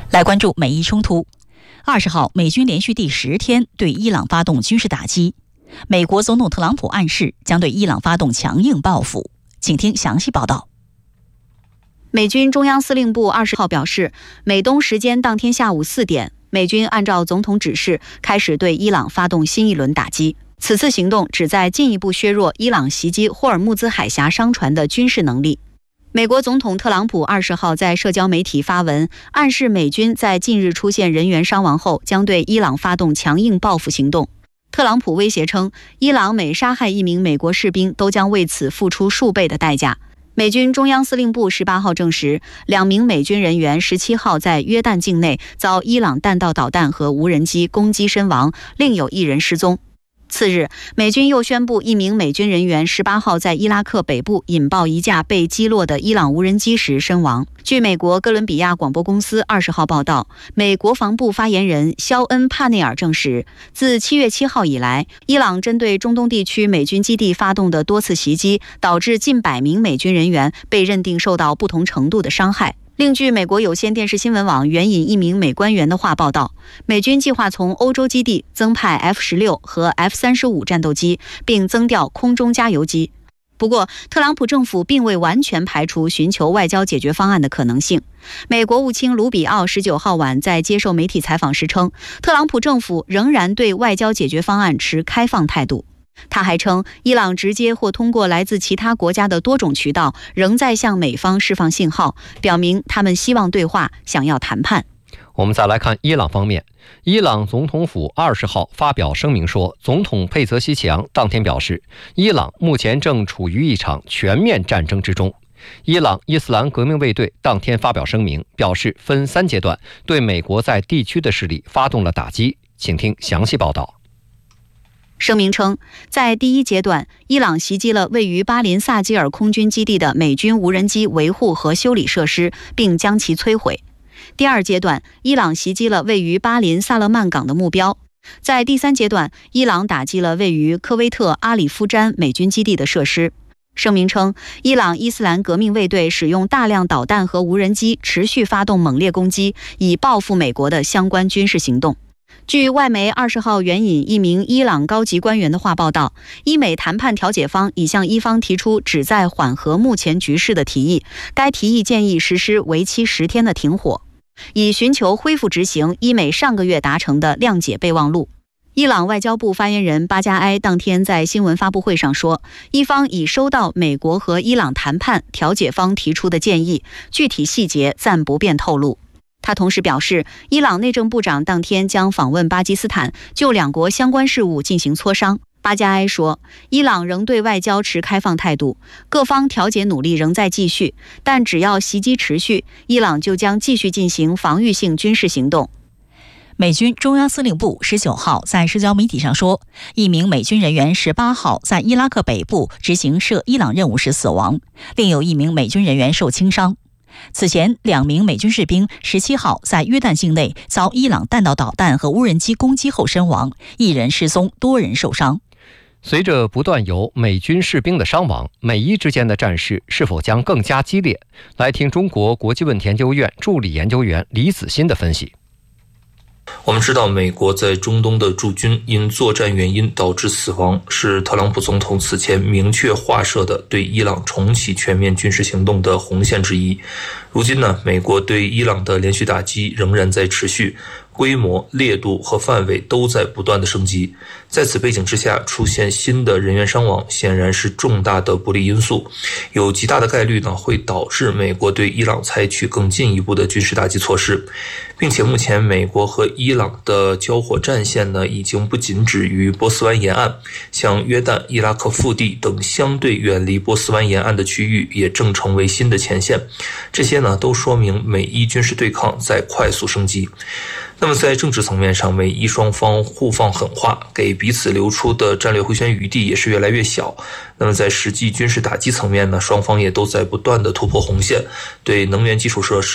来关注美伊冲突。20号，美军连续第10天对伊朗发动军事打击。美国总统特朗普暗示将对伊朗发动强硬报复，请听详细报道。 美军中央司令部20号表示，美东时间当天下午4点，美军按照总统指示开始对伊朗发动新一轮打击。此次行动旨在进一步削弱伊朗袭击霍尔木兹海峡商船的军事能力。美国总统特朗普20号在社交媒体发文，暗示美军在近日出现人员伤亡后，将对伊朗发动强硬报复行动。特朗普威胁称，伊朗每杀害1名美国士兵，都将为此付出数倍的代价。美军中央司令部18号证实，2名美军人员17号在约旦境内遭伊朗弹道导弹和无人机攻击身亡，另有1人失踪。次日，美军又宣布1名美军人员18号在伊拉克北部引爆一架被击落的伊朗无人机时身亡。据美国哥伦比亚广播公司20号报道，美国防部发言人肖恩·帕内尔证实，自7月7号以来，伊朗针对中东地区美军基地发动的多次袭击，导致近100名美军人员被认定受到不同程度的伤害。另据美国有线电视新闻网援引1名美官员的话报道，美军计划从欧洲基地增派 F-16和 F-35战斗机，并增调空中加油机。不过，特朗普政府并未完全排除寻求外交解决方案的可能性。美国务卿卢比奥19号晚在接受媒体采访时称，特朗普政府仍然对外交解决方案持开放态度。他还称，伊朗直接或通过来自其他国家的多种渠道，仍在向美方释放信号，表明他们希望对话，想要谈判。 我们再来看伊朗方面，伊朗总统府20号发表声明说，总统佩泽西奇扬当天表示，伊朗目前正处于一场全面战争之中。伊朗伊斯兰革命卫队当天发表声明，表示分3阶段对美国在地区的势力发动了打击，请听详细报道。 声明称，在第1阶段，伊朗袭击了位于巴林萨基尔空军基地的美军无人机维护和修理设施，并将其摧毁。第2阶段，伊朗袭击了位于巴林萨勒曼港的目标。在第3阶段，伊朗打击了位于科威特阿里夫詹美军基地的设施。声明称，伊朗伊斯兰革命卫队使用大量导弹和无人机持续发动猛烈攻击，以报复美国的相关军事行动。据外媒20号援引1名伊朗高级官员的话报道，伊美谈判调解方已向伊方提出旨在缓和目前局势的提议，该提议建议实施为期10天的停火，以寻求恢复执行伊美上个月达成的谅解备忘录。伊朗外交部发言人巴加埃当天在新闻发布会上说，伊方已收到美国和伊朗谈判调解方提出的建议，具体细节暂不便透露。他同时表示，伊朗内政部长当天将访问巴基斯坦，就2国相关事务进行磋商。巴加埃说，伊朗仍对外交持开放态度，各方调解努力仍在继续，但只要袭击持续，伊朗就将继续进行防御性军事行动。 美军中央司令部19号在社交媒体上说，1名美军人员18号在伊拉克北部执行涉伊朗任务时死亡，另有1名美军人员受轻伤。此前，2名美军士兵17号在约旦境内遭伊朗弹道导弹和无人机攻击后身亡，1人失踪，多人受伤。 随着不断有美军士兵的伤亡，美伊之间的战事是否将更加激烈？来听中国国际问题研究院助理研究员李子欣的分析。 我们知道，美国在中东的驻军因作战原因导致死亡，是特朗普总统此前明确划设的对伊朗重启全面军事行动的红线之一。如今呢，美国对伊朗的连续打击仍然在持续，规模、烈度和范围都在不断的升级。在此背景之下，出现新的人员伤亡显然是重大的不利因素，有极大的概率呢会导致美国对伊朗采取更进一步的军事打击措施，并且目前美国和伊朗的交火战线呢已经不仅止于波斯湾沿岸，像约旦、伊拉克腹地等相对远离波斯湾沿岸的区域也正成为新的前线。这些呢都说明美伊军事对抗在快速升级。那么在政治层面上，美伊双方互放狠话，给彼此留出的战略回旋余地也是越来越小。那么在实际军事打击层面呢，双方也都在不断的突破红线，对能源基础设施